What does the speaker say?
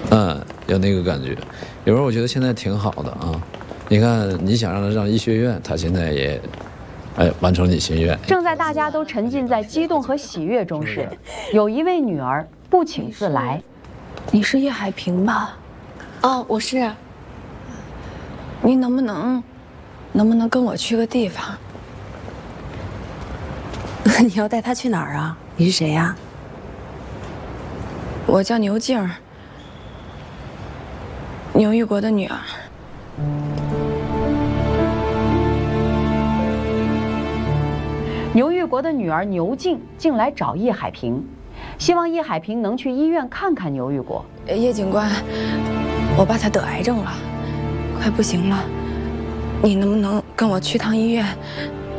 有那个感觉。有时候我觉得现在挺好的啊。你看，你想让他上医学院，他现在也，完成你心愿。 正在大家都沉浸在激动和喜悦中时，有一位女儿不请自来。 你是叶海平吧？ 哦，我是。 你能不能跟我去个地方？ 你要带他去哪儿啊？你是谁呀？ 我叫牛静，牛玉国的女儿。 牛玉国的女儿牛静竟来找叶海平，希望叶海平能去医院看看牛玉国。 叶警官，我爸他得癌症了，快不行了，你能不能跟我去趟医院，